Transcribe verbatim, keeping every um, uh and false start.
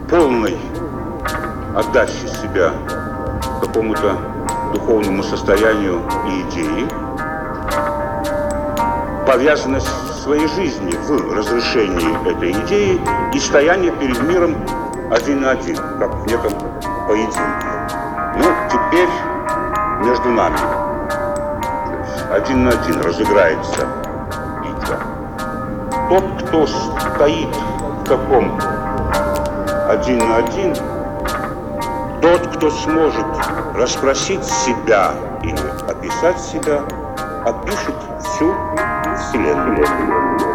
полной отдачи себя какому-то духовному состоянию и идее, повязанность своей жизни в разрешении этой идеи и стояние перед миром один на один, как в неком поединке. Ну, теперь между нами один на один разыграется битва. Тот, кто стоит в таком один на один, тот, кто сможет расспросить себя или описать себя, опишет всю Вселенную.